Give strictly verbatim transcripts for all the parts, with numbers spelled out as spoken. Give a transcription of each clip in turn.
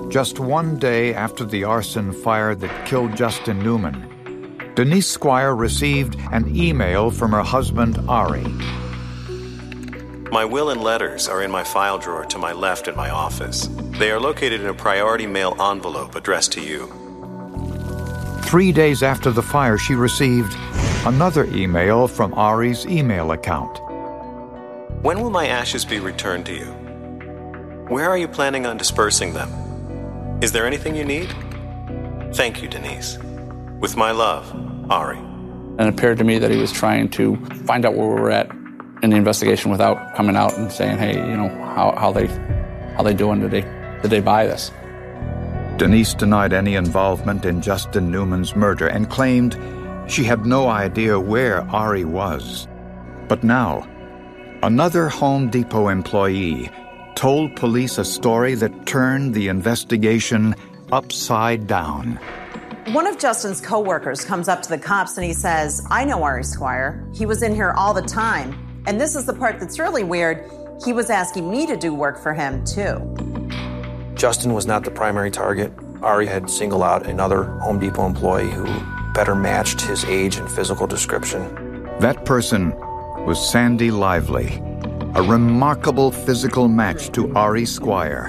Just one day after the arson fire that killed Justin Newman, Denise Squire received an email from her husband, Ari. My will and letters are in my file drawer to my left in my office. They are located in a priority mail envelope addressed to you. Three days after the fire, she received another email from Ari's email account. When will my ashes be returned to you? Where are you planning on dispersing them? Is there anything you need? Thank you, Denise. With my love, Ari. And it appeared to me that he was trying to find out where we were at in the investigation without coming out and saying, hey, you know, how, how they how they doing? Did they, did they buy this? Denise denied any involvement in Justin Newman's murder and claimed she had no idea where Ari was. But now, another Home Depot employee told police a story that turned the investigation upside down. One of Justin's co-workers comes up to the cops and he says, I know Ari Squire. He was in here all the time. And this is the part that's really weird. He was asking me to do work for him, too. Justin was not the primary target. Ari had singled out another Home Depot employee who better matched his age and physical description. That person was Sandy Lively, a remarkable physical match to Ari Squire.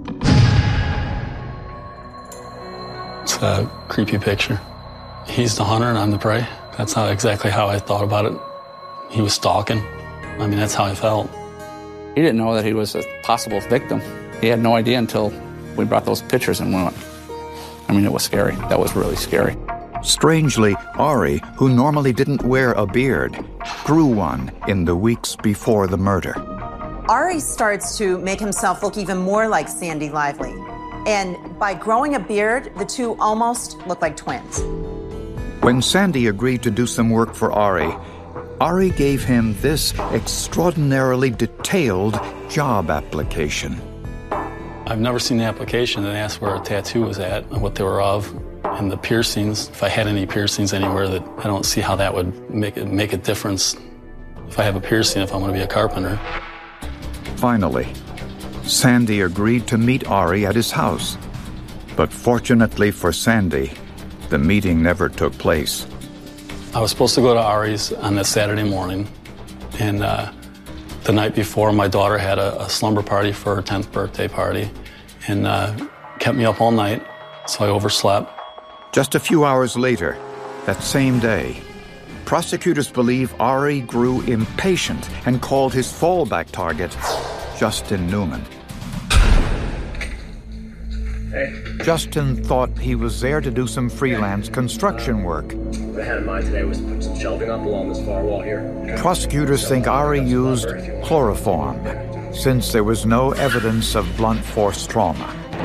It's a creepy picture. He's the hunter and I'm the prey. That's how exactly how I thought about it. He was stalking. I mean, that's how I felt. He didn't know that he was a possible victim. He had no idea until we brought those pictures and went. I mean, it was scary. That was really scary. Strangely, Ari, who normally didn't wear a beard, grew one in the weeks before the murder. Ari starts to make himself look even more like Sandy Lively. And by growing a beard, the two almost look like twins. When Sandy agreed to do some work for Ari, Ari gave him this extraordinarily detailed job application. I've never seen the application that asked where a tattoo was at and what they were of. And the piercings, if I had any piercings anywhere, that I don't see how that would make it make a difference if I have a piercing, if I'm going to be a carpenter. Finally, Sandy agreed to meet Ari at his house. But fortunately for Sandy, the meeting never took place. I was supposed to go to Ari's on that Saturday morning, and uh, the night before, my daughter had a, a slumber party for her tenth birthday party, and uh, kept me up all night, so I overslept. Just a few hours later, that same day, prosecutors believe Ari grew impatient and called his fallback target Justin Newman. Hey. Justin thought he was there to do some freelance construction work. What I had in mind today was to put some shelving up along this far wall here. Prosecutors think Ari used chloroform, since there was no evidence of blunt force trauma.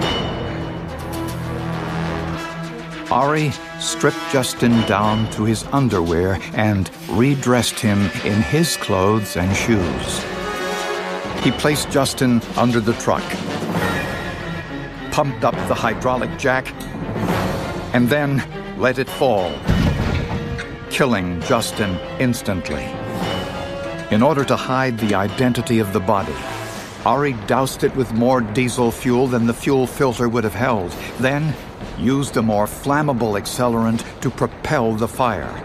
Ari stripped Justin down to his underwear and redressed him in his clothes and shoes. He placed Justin under the truck, pumped up the hydraulic jack, and then let it fall, killing Justin instantly. In order to hide the identity of the body, Ari doused it with more diesel fuel than the fuel filter would have held, then used a more flammable accelerant to propel the fire.